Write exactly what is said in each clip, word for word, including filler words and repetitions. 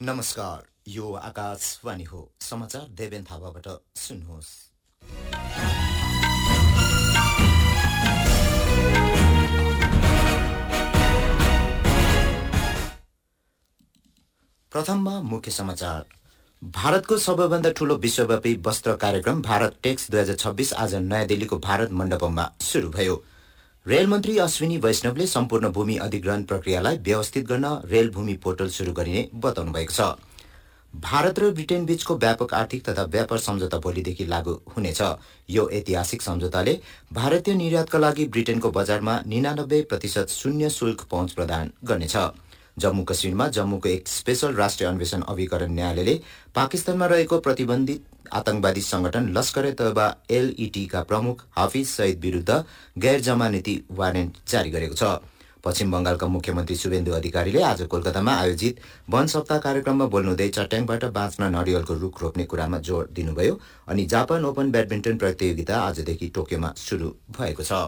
नमस्कार, यो आकाशवाणी हो। समाचार देवेन थापाबाट सुन्नुहोस्। प्रथममा मुख्य समाचार। भारतको सबैभन्दा ठूलो विश्वव्यापी वस्त्र कार्यक्रम भारत टेक्स दुई हजार छब्बीस आज नयाँ दिल्लीको भारत मण्डपममा सुरु भयो। रेल मन्त्री अश्विनी वैष्णवले सम्पूर्ण भूमि अधिग्रहण प्रक्रियालाई व्यवस्थित गर्न रेल भूमि पोर्टल सुरु गरिने बताउनु भएको छ। भारत र ब्रिटेन बीचको व्यापक आर्थिक तथा व्यापार सम्झौता भोलिदेखि लागू हुनेछ। यो ऐतिहासिक सम्झौताले भारतीय निर्यातका लागि ब्रिटेनको बजारमा निनानब्बे प्रतिशत शून्य शुल्क पहुँच प्रदान गर्नेछ। जम्मू कश्मीरमा जम्मूको एक स्पेशल राष्ट्रिय अन्वेषण अभिकरण न्यायालयले पाकिस्तानमा रहेको प्रतिबन्धित आतंकवादी संगठन लश्कर ए तोयबा एलईटीका प्रमुख हाफिज सईद विरुद्ध गैर जमानती वारेन्ट जारी गरेको छ। पश्चिम बंगालका मुख्यमन्त्री शुभेन्दु अधिकारीले आज कोलकातामा आयोजित वन सप्ताह कार्यक्रममा बोल्नुहुँदै चट्याङबाट बाँच्न नरिवलको रुख रोप्ने कुरामा जोड दिनुभयो अनि जापान ओपन ब्याडमिन्टन प्रतियोगिता आजदेखि टोकियोमा सुरु भएको छ।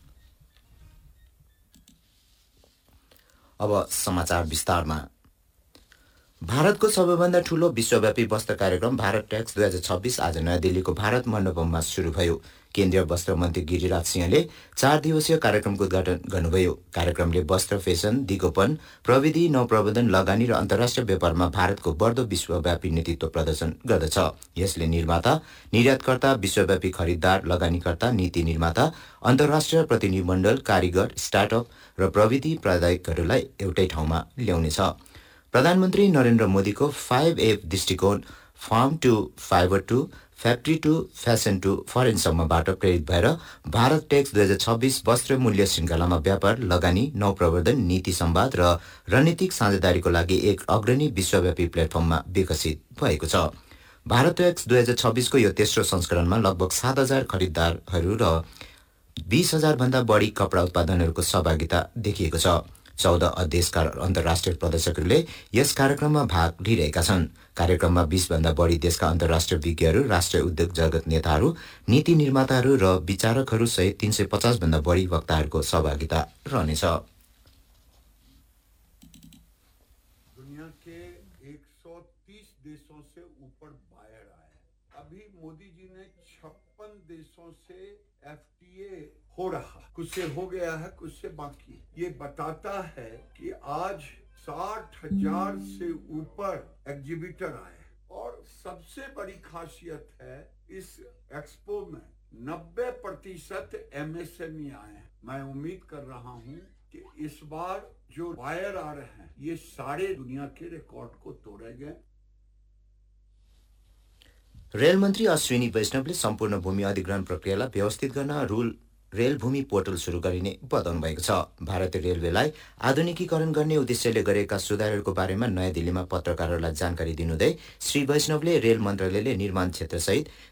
अब समाचार विस्तारमा। भारतको सबैभन्दा ठूलो विश्वव्यापी वस्त्र कार्यक्रम भारत टेक्स दुई हजार छब्बीस आज नयाँ दिल्लीको भारत मण्डपममा सुरु भयो। केन्द्रीय वस्त्र मन्त्री गिरिराज सिंहले चार दिवसीय कार्यक्रमको उद्घाटन गर्नुभयो। कार्यक्रमले वस्त्र फेसन, दिगोपन, प्रविधि, नवप्रबन्धन, लगानी र अन्तर्राष्ट्रिय व्यापारमा भारतको बढ्दो विश्वव्यापी नेतृत्व प्रदर्शन गर्दछ। यसले निर्माता, निर्यातकर्ता, विश्वव्यापी खरिददार, लगानीकर्ता, नीति निर्माता, अन्तर्राष्ट्रिय प्रतिनिधिमण्डल, कारिगर, स्टार्टअप र प्रविधि प्रदायकहरूलाई एउटै ठाउँमा ल्याउनेछ। प्रधानमन्त्री नरेन्द्र मोदीको फाइभ एफ दृष्टिकोण farm two fibre two factory two fashion two फरेनसम्मबाट प्रेरित भएर भारत टेक्स दुई हजार छब्बीस वस्त्र मूल्य श्रृङ्खलामा व्यापार, लगानी, नवप्रवर्धन, नीति सम्वाद र रणनीतिक साझेदारीको लागि एक अग्रणी विश्वव्यापी प्लेटफर्ममा विकसित भएको छ। भारत टेक्स दुई हजार छब्बीसको यो तेस्रो संस्करणमा लगभग सात हजार खरिददारहरू र बीस हजार भन्दा बढी कपडा उत्पादनहरूको सहभागिता देखिएको छ। चौध देशका अन्तर्राष्ट्रिय प्रदर्शकहरूले यस कार्यक्रममा भाग लिइरहेका छन्। कार्यक्रममा बीस भन्दा बढी देशका अन्तर्राष्ट्रिय विज्ञहरू, राष्ट्रिय उद्योग जगत नेताहरू, नीति निर्माताहरू र विचारकहरू सहित तीन सय पचास भन्दा बढी वक्ताहरूको सहभागिता रहनेछ। दुनिया के एक सौ तीस देशों से ऊपर बायर आए। अभी मोदी जी ने छप्पन देशों से एफटीए हो रहा, कुछ से हो गया है, कुछ से बाकी। ये बताता है कि आज साठ हजार से ऊपर एग्जीबिटर आए और सबसे बड़ी खासियत है इस एक्सपो में नब्बे प्रतिशत एमएसएमई आए हैं। मैं उम्मीद कर रहा हूं कि इस बार जो बायर आ रहे हैं ये सारे दुनिया के रिकॉर्ड को तोड़ेंगे। रेल मन्त्री अश्विनी वैष्णवले सम्पूर्ण भूमि अधिग्रहण प्रक्रियालाई व्यवस्थित गर्न रूल रेल भूमि पोर्टल सुरु गरिने बताउनु भएको छ। भारतीय रेलवेलाई आधुनिकीकरण गर्ने उद्देश्यले गरेका सुधारहरूको बारेमा नयाँ दिल्लीमा पत्रकारहरूलाई जानकारी दिनुहुँदै श्री वैष्णवले रेल मन्त्रालयले निर्माण क्षेत्रसहित